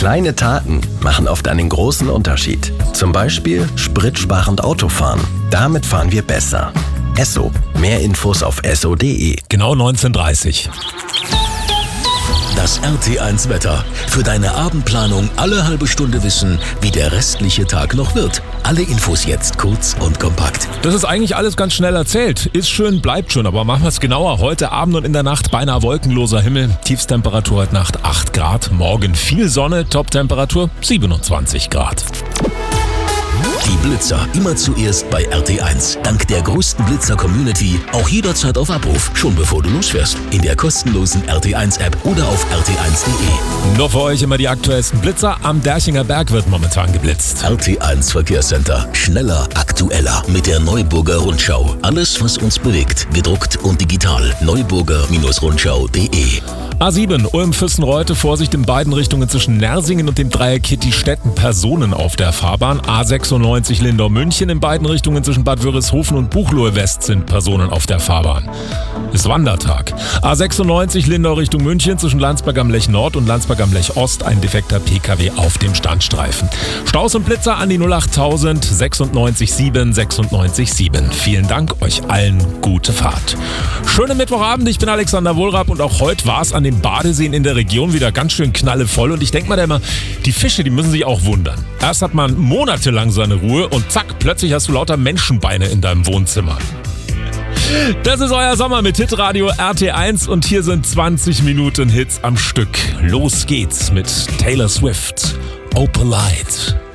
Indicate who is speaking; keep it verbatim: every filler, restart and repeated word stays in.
Speaker 1: Kleine Taten machen oft einen großen Unterschied. Zum Beispiel spritsparend Autofahren. Damit fahren wir besser. Esso. Mehr Infos auf esso punkt de.
Speaker 2: Genau neunzehn Uhr dreißig.
Speaker 3: Das R T eins Wetter. Für deine Abendplanung alle halbe Stunde wissen, wie der restliche Tag noch wird. Alle Infos jetzt kurz und kompakt.
Speaker 2: Das ist eigentlich alles ganz schnell erzählt. Ist schön, bleibt schön, aber machen wir es genauer. Heute Abend und in der Nacht beinahe wolkenloser Himmel. Tiefstemperatur heute Nacht acht Grad. Morgen viel Sonne, Toptemperatur siebenundzwanzig Grad.
Speaker 3: Die Blitzer immer zuerst bei R T eins. Dank der größten Blitzer-Community auch jederzeit auf Abruf, schon bevor du losfährst. In der kostenlosen R T eins App oder auf r t eins punkt de.
Speaker 2: Nur für euch immer die aktuellsten Blitzer. Am Derchinger Berg wird momentan geblitzt.
Speaker 3: R T eins Verkehrscenter. Schneller, aktueller. Mit der Neuburger Rundschau. Alles, was uns bewegt. Gedruckt und digital. neuburger Rundschau punkt de.
Speaker 2: A sieben, Ulm-Füssen-Reute, Vorsicht in beiden Richtungen zwischen Nersingen und dem Dreieck Kitty-Stetten, Personen auf der Fahrbahn. A sechsundneunzig Lindau-München, in beiden Richtungen zwischen Bad Wörishofen und Buchloe-West sind Personen auf der Fahrbahn. Ist Wandertag. A sechsundneunzig Lindau Richtung München, zwischen Landsberg am Lech Nord und Landsberg am Lech Ost ein defekter P K W auf dem Standstreifen. Staus und Blitzer an die null achttausend sechsundneunzig sieben sechsundneunzig sieben. Vielen Dank, euch allen gute Fahrt. Schönen Mittwochabend, ich bin Alexander Wohlrab und auch heute war es an den Badeseen in der Region wieder ganz schön knallevoll und ich denke mal da immer, die Fische, die müssen sich auch wundern. Erst hat man monatelang seine Ruhe und zack, plötzlich hast du lauter Menschenbeine in deinem Wohnzimmer. Das ist euer Sommer mit Hitradio R T eins und hier sind zwanzig Minuten Hits am Stück. Los geht's mit Taylor Swift, Opalite.